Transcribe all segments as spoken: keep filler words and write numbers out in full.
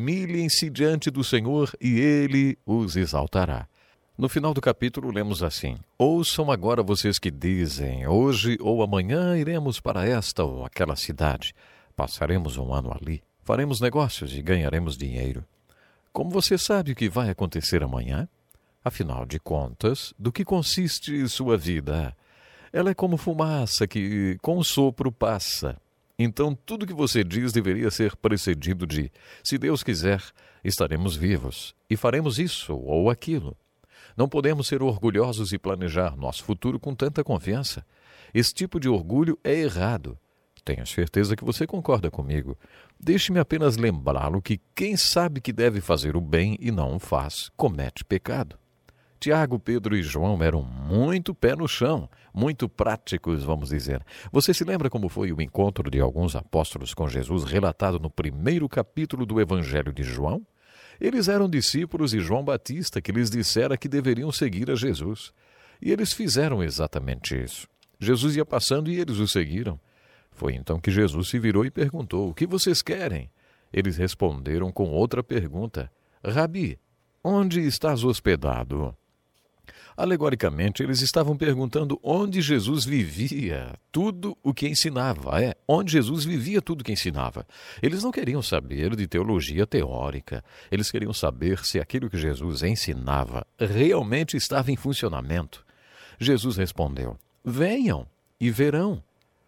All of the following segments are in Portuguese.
humilhem-se diante do Senhor e Ele os exaltará. No final do capítulo, lemos assim: ouçam agora vocês que dizem, hoje ou amanhã iremos para esta ou aquela cidade, passaremos um ano ali, faremos negócios e ganharemos dinheiro. Como você sabe o que vai acontecer amanhã? Afinal de contas, do que consiste sua vida? Ela é como fumaça que, com o sopro, passa. Então, tudo que você diz deveria ser precedido de: se Deus quiser, estaremos vivos e faremos isso ou aquilo. Não podemos ser orgulhosos e planejar nosso futuro com tanta confiança. Esse tipo de orgulho é errado. Tenho certeza que você concorda comigo. Deixe-me apenas lembrá-lo que quem sabe que deve fazer o bem e não o faz, comete pecado. Tiago, Pedro e João eram muito pé no chão, muito práticos, vamos dizer. Você se lembra como foi o encontro de alguns apóstolos com Jesus relatado no primeiro capítulo do Evangelho de João? Eles eram discípulos de João Batista, que lhes dissera que deveriam seguir a Jesus. E eles fizeram exatamente isso. Jesus ia passando e eles o seguiram. Foi então que Jesus se virou e perguntou: o que vocês querem? Eles responderam com outra pergunta: Rabi, onde estás hospedado? Alegoricamente, eles estavam perguntando onde Jesus vivia tudo o que ensinava. É, onde Jesus vivia tudo o que ensinava. Eles não queriam saber de teologia teórica. Eles queriam saber se aquilo que Jesus ensinava realmente estava em funcionamento. Jesus respondeu: venham e verão.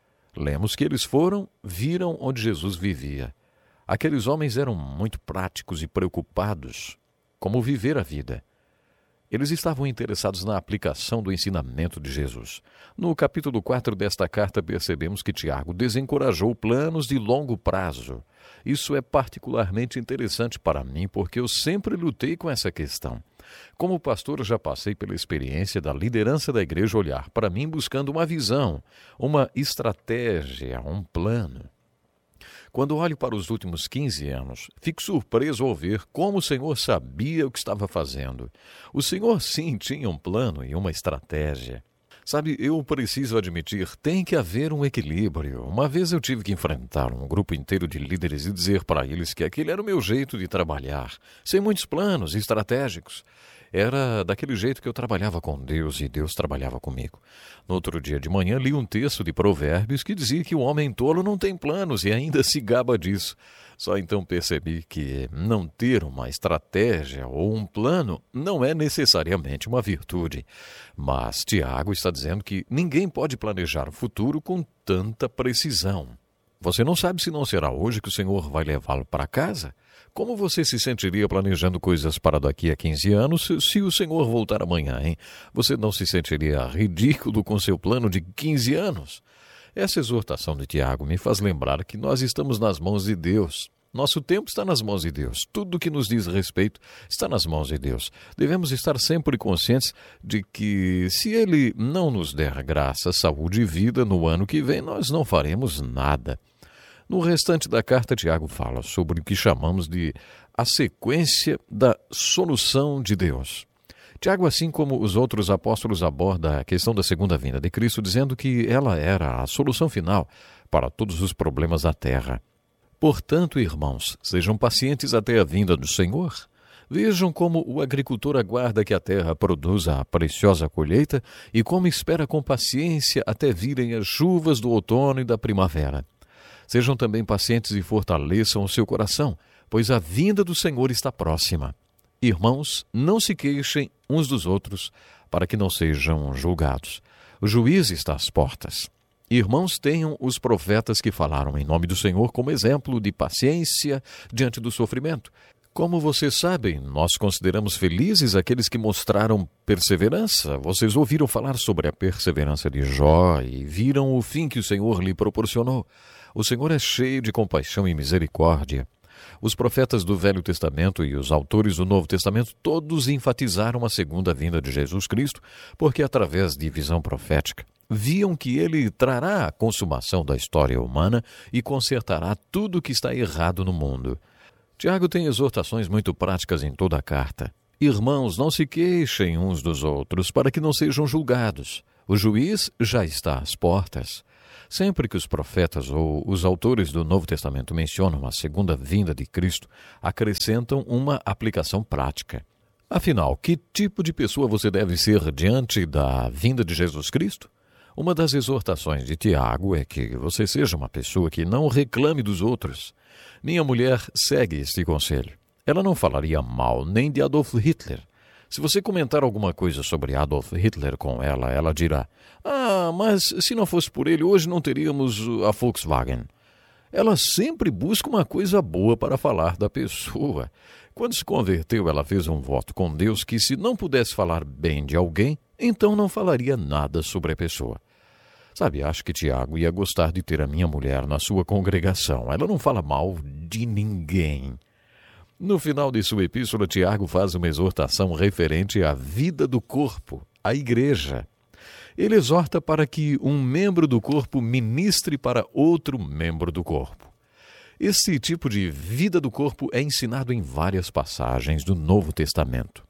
Lemos que eles foram, viram onde Jesus vivia. Aqueles homens eram muito práticos e preocupados como viver a vida. Eles estavam interessados na aplicação do ensinamento de Jesus. No capítulo quatro desta carta, percebemos que Tiago desencorajou planos de longo prazo. Isso é particularmente interessante para mim, porque eu sempre lutei com essa questão. Como pastor, já passei pela experiência da liderança da igreja olhar para mim buscando uma visão, uma estratégia, um plano. Quando olho para os últimos quinze anos, fico surpreso ao ver como o Senhor sabia o que estava fazendo. O Senhor, sim, tinha um plano e uma estratégia. Sabe, eu preciso admitir, tem que haver um equilíbrio. Uma vez eu tive que enfrentar um grupo inteiro de líderes e dizer para eles que aquele era o meu jeito de trabalhar, sem muitos planos estratégicos. Era daquele jeito que eu trabalhava com Deus e Deus trabalhava comigo. No outro dia de manhã li um texto de Provérbios que dizia que o homem tolo não tem planos e ainda se gaba disso. Só então percebi que não ter uma estratégia ou um plano não é necessariamente uma virtude. Mas Tiago está dizendo que ninguém pode planejar o futuro com tanta precisão. Você não sabe se não será hoje que o Senhor vai levá-lo para casa? Como você se sentiria planejando coisas para daqui a quinze anos se, se o Senhor voltar amanhã, hein? Você não se sentiria ridículo com seu plano de quinze anos? Essa exortação de Tiago me faz lembrar que nós estamos nas mãos de Deus. Nosso tempo está nas mãos de Deus. Tudo que nos diz respeito está nas mãos de Deus. Devemos estar sempre conscientes de que, se Ele não nos der graça, saúde e vida no ano que vem, nós não faremos nada. No restante da carta, Tiago fala sobre o que chamamos de a sequência da solução de Deus. Tiago, assim como os outros apóstolos, aborda a questão da segunda vinda de Cristo, dizendo que ela era a solução final para todos os problemas da terra. Portanto, irmãos, sejam pacientes até a vinda do Senhor. Vejam como o agricultor aguarda que a terra produza a preciosa colheita e como espera com paciência até virem as chuvas do outono e da primavera. Sejam também pacientes e fortaleçam o seu coração, pois a vinda do Senhor está próxima. Irmãos, não se queixem uns dos outros, para que não sejam julgados. O juiz está às portas. Irmãos, tenham os profetas que falaram em nome do Senhor como exemplo de paciência diante do sofrimento. Como vocês sabem, nós consideramos felizes aqueles que mostraram perseverança. Vocês ouviram falar sobre a perseverança de Jó e viram o fim que o Senhor lhe proporcionou. O Senhor é cheio de compaixão e misericórdia. Os profetas do Velho Testamento e os autores do Novo Testamento todos enfatizaram a segunda vinda de Jesus Cristo, porque através de visão profética viam que ele trará a consumação da história humana e consertará tudo o que está errado no mundo. Tiago tem exortações muito práticas em toda a carta. Irmãos, não se queixem uns dos outros, para que não sejam julgados. O juiz já está às portas. Sempre que os profetas ou os autores do Novo Testamento mencionam a segunda vinda de Cristo, acrescentam uma aplicação prática. Afinal, que tipo de pessoa você deve ser diante da vinda de Jesus Cristo? Uma das exortações de Tiago é que você seja uma pessoa que não reclame dos outros. Minha mulher segue este conselho. Ela não falaria mal nem de Adolf Hitler. Se você comentar alguma coisa sobre Adolf Hitler com ela, ela dirá: ah, mas se não fosse por ele, hoje não teríamos a Volkswagen. Ela sempre busca uma coisa boa para falar da pessoa. Quando se converteu, ela fez um voto com Deus que, se não pudesse falar bem de alguém, então não falaria nada sobre a pessoa. Sabe, acho que Tiago ia gostar de ter a minha mulher na sua congregação. Ela não fala mal de ninguém. No final de sua epístola, Tiago faz uma exortação referente à vida do corpo, à igreja. Ele exorta para que um membro do corpo ministre para outro membro do corpo. Esse tipo de vida do corpo é ensinado em várias passagens do Novo Testamento.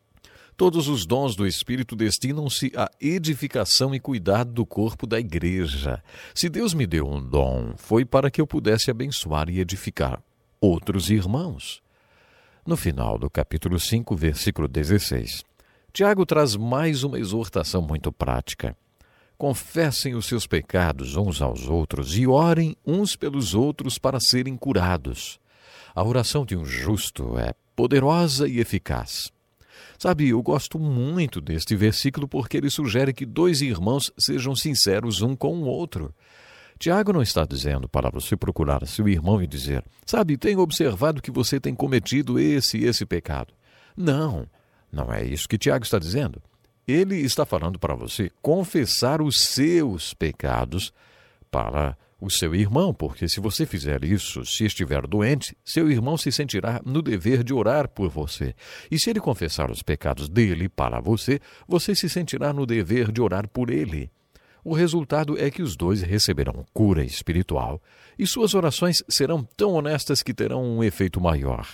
Todos os dons do Espírito destinam-se à edificação e cuidado do corpo da igreja. Se Deus me deu um dom, foi para que eu pudesse abençoar e edificar outros irmãos. No final do capítulo cinco, versículo dezesseis, Tiago traz mais uma exortação muito prática. Confessem os seus pecados uns aos outros e orem uns pelos outros para serem curados. A oração de um justo é poderosa e eficaz. Sabe, eu gosto muito deste versículo porque ele sugere que dois irmãos sejam sinceros um com o outro. Tiago não está dizendo para você procurar seu irmão e dizer: sabe, tenho observado que você tem cometido esse e esse pecado. Não, não é isso que Tiago está dizendo. Ele está falando para você confessar os seus pecados para o seu irmão, porque se você fizer isso, se estiver doente, seu irmão se sentirá no dever de orar por você. E se ele confessar os pecados dele para você, você se sentirá no dever de orar por ele. O resultado é que os dois receberão cura espiritual e suas orações serão tão honestas que terão um efeito maior.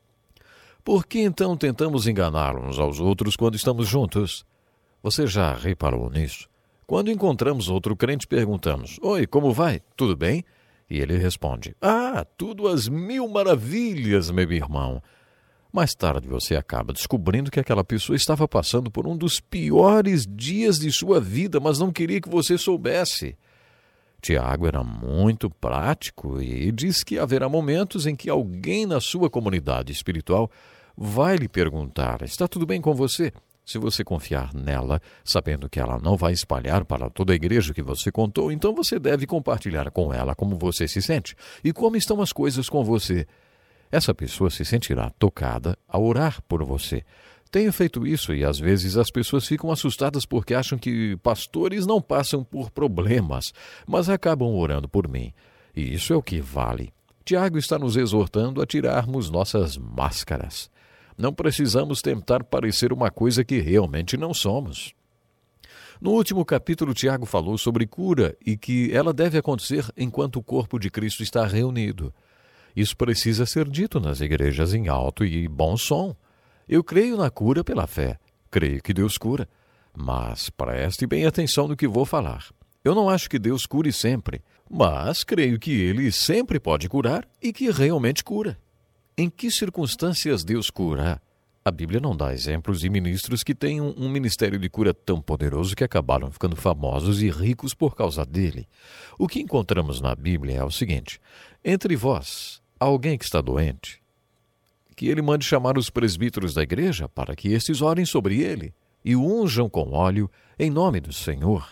Por que então tentamos enganar uns aos outros quando estamos juntos? Você já reparou nisso? Quando encontramos outro crente, perguntamos: oi, como vai? Tudo bem? E ele responde: ah, tudo às mil maravilhas, meu irmão. Mais tarde você acaba descobrindo que aquela pessoa estava passando por um dos piores dias de sua vida, mas não queria que você soubesse. Tiago era muito prático e diz que haverá momentos em que alguém na sua comunidade espiritual vai lhe perguntar: está tudo bem com você? Se você confiar nela, sabendo que ela não vai espalhar para toda a igreja o que você contou, então você deve compartilhar com ela como você se sente e como estão as coisas com você. Essa pessoa se sentirá tocada ao orar por você. Tenho feito isso e às vezes as pessoas ficam assustadas porque acham que pastores não passam por problemas, mas acabam orando por mim. E isso é o que vale. Tiago está nos exortando a tirarmos nossas máscaras. Não precisamos tentar parecer uma coisa que realmente não somos. No último capítulo, Tiago falou sobre cura e que ela deve acontecer enquanto o corpo de Cristo está reunido. Isso precisa ser dito nas igrejas em alto e bom som. Eu creio na cura pela fé. Creio que Deus cura. Mas preste bem atenção no que vou falar. Eu não acho que Deus cure sempre, mas creio que Ele sempre pode curar e que realmente cura. Em que circunstâncias Deus cura? A Bíblia não dá exemplos de ministros que tenham um ministério de cura tão poderoso que acabaram ficando famosos e ricos por causa dele. O que encontramos na Bíblia é o seguinte: entre vós, há alguém que está doente, que ele mande chamar os presbíteros da igreja para que estes orem sobre ele e o unjam com óleo em nome do Senhor.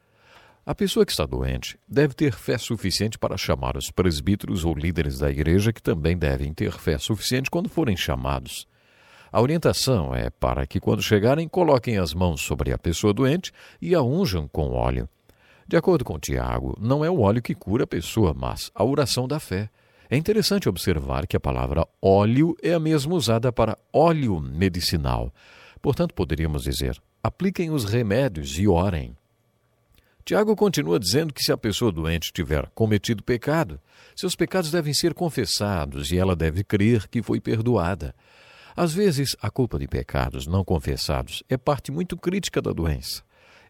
A pessoa que está doente deve ter fé suficiente para chamar os presbíteros ou líderes da igreja, que também devem ter fé suficiente quando forem chamados. A orientação é para que, quando chegarem, coloquem as mãos sobre a pessoa doente e a unjam com óleo. De acordo com Tiago, não é o óleo que cura a pessoa, mas a oração da fé. É interessante observar que a palavra óleo é a mesma usada para óleo medicinal. Portanto, poderíamos dizer: apliquem os remédios e orem. Tiago continua dizendo que se a pessoa doente tiver cometido pecado, seus pecados devem ser confessados e ela deve crer que foi perdoada. Às vezes, a culpa de pecados não confessados é parte muito crítica da doença.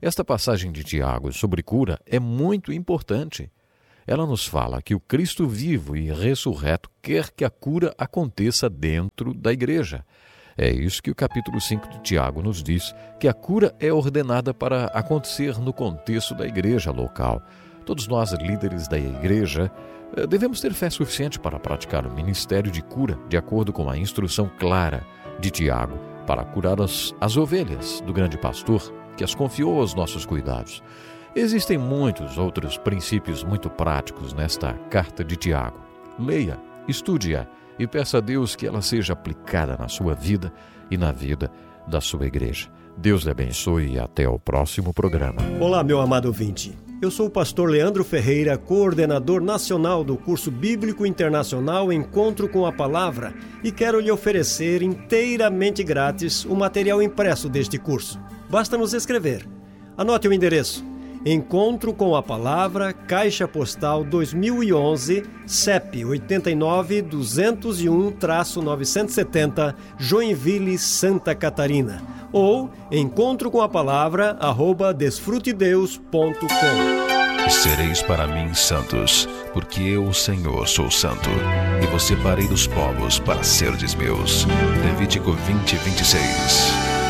Esta passagem de Tiago sobre cura é muito importante. Ela nos fala que o Cristo vivo e ressurreto quer que a cura aconteça dentro da igreja. É isso que o capítulo cinco de Tiago nos diz, que a cura é ordenada para acontecer no contexto da igreja local. Todos nós, líderes da igreja, devemos ter fé suficiente para praticar o ministério de cura, de acordo com a instrução clara de Tiago, para curar as, as ovelhas do grande pastor que as confiou aos nossos cuidados. Existem muitos outros princípios muito práticos nesta carta de Tiago. Leia, estude-a e peça a Deus que ela seja aplicada na sua vida e na vida da sua igreja. Deus lhe abençoe e até o próximo programa. Olá, meu amado ouvinte. Eu sou o pastor Leandro Ferreira, coordenador nacional do curso bíblico internacional Encontro com a Palavra, e quero lhe oferecer inteiramente grátis o material impresso deste curso. Basta nos escrever. Anote o endereço: Encontro com a Palavra, Caixa Postal dois mil e onze, C E P oito nove, dois zero um, novecentos e setenta, Joinville, Santa Catarina. Ou encontro com a palavra, arroba desfrutedeus ponto com. Sereis para mim santos, porque eu, o Senhor, sou santo, e vos separei dos povos para serdes meus. Levítico vinte, vinte e seis.